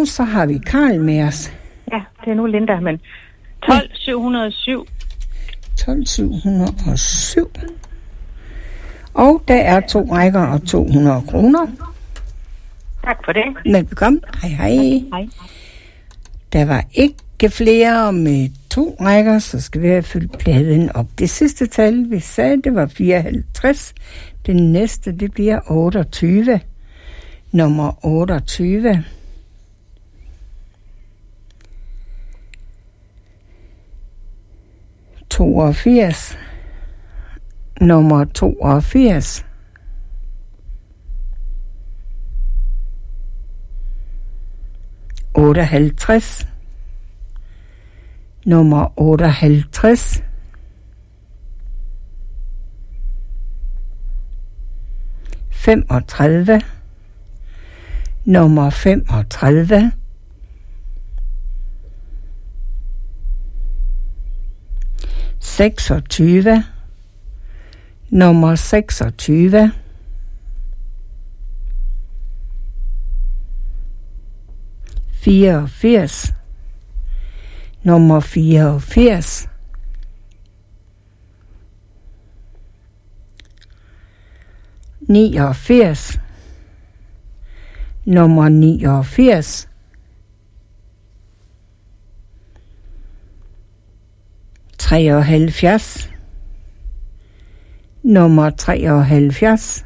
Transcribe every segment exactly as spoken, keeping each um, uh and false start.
Og så har vi Karl med os. Ja, det er nu Linda, men tolv syv hundrede og syv. tolv syv hundrede og syv. Og der er to rækker og to hundrede kroner. Tak for det. Velbekomme. Hej, hej. Hej. Der var ikke flere med to rækker, så skal vi have fyldt pladen op. Det sidste tal, vi sagde, det var fireoghalvtreds. Den næste, det bliver otteogtyve. Nummer otteogtyve. toogfirs. Nummer toogfirs. otteoghalvtreds. Nummer otteoghalvtreds. femogtredive. Nummer femogtredive. seksogtyve. Nummer seksogtyve. fireogfirs. Nummer fireogfirs. niogfirs. Nummer niogfirs. treoghalvfjerds. Nummer treoghalvfjerds.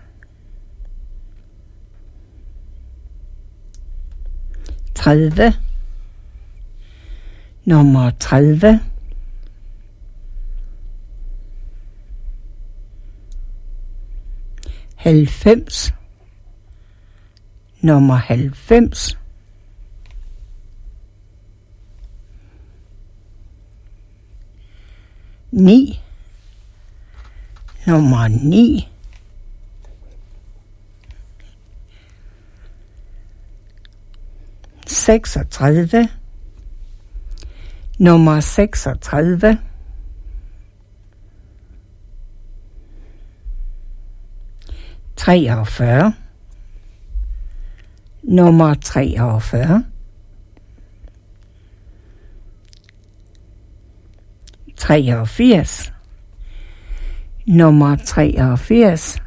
tredive. Nummer tredive. halvfems. Nummer halvfems. ni. Nummer ni. seksogtredive. Nummer seksogtredive. treogfyrre. Nummer treogfyrre. treogfirs. Nummer treogfirs.